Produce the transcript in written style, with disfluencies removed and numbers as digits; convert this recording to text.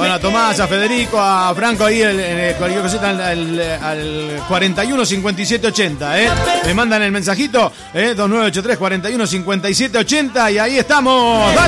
Bueno, a Tomás, a Federico, a Franco ahí, cualquier cosita al 41 57 80, Me mandan el mensajito, 2983 41 57 80 y ahí estamos. ¡Dale!